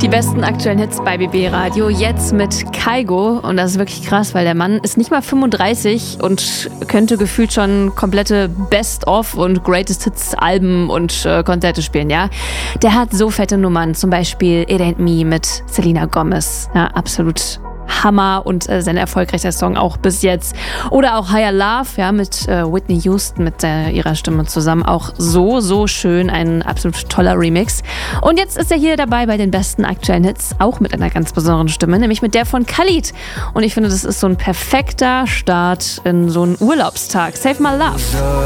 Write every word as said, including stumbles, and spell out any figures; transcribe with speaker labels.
Speaker 1: Die besten aktuellen Hits bei B B Radio, jetzt mit Kygo. Und das ist wirklich krass, weil der Mann ist nicht mal fünfunddreißig und könnte gefühlt schon komplette Best-of und Greatest Hits Alben und äh, Konzerte spielen, ja. Der hat so fette Nummern, zum Beispiel It Ain't Me mit Selena Gomez. Ja, absolut Hammer und äh, sein erfolgreicher Song auch bis jetzt. Oder auch Higher Love, ja, mit äh, Whitney Houston, mit äh, ihrer Stimme zusammen. Auch so, so schön. Ein absolut toller Remix. Und jetzt ist er hier dabei bei den besten aktuellen Hits, auch mit einer ganz besonderen Stimme, nämlich mit der von Khalid. Und ich finde, das ist so ein perfekter Start in so einen Urlaubstag. Save My Love.